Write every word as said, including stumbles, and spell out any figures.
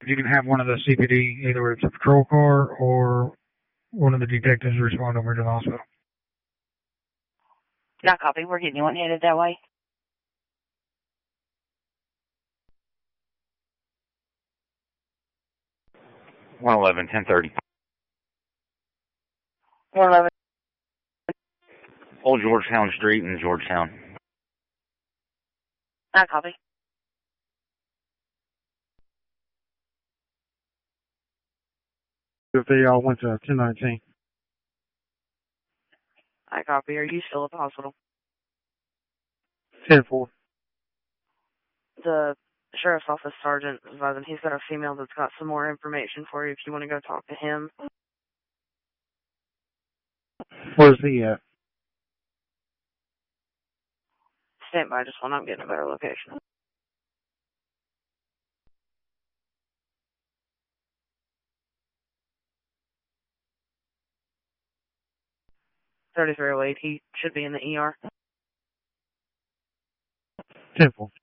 You can have one of the C P D, either it's a patrol car or one of the detectives respond over to the hospital. Not copy. We're getting you one headed that way. one eleven, ten thirty. one eleven. Old Georgetown Street in Georgetown. Not copy. If they all went to ten nineteen. I copy. Are you still at the hospital? ten four. The sheriff's office sergeant is advising he's got a female that's got some more information for you if you want to go talk to him. Where's he at? Stand by just while I'm getting a better location. thirty-three oh eight. He should be in the E R. ten four.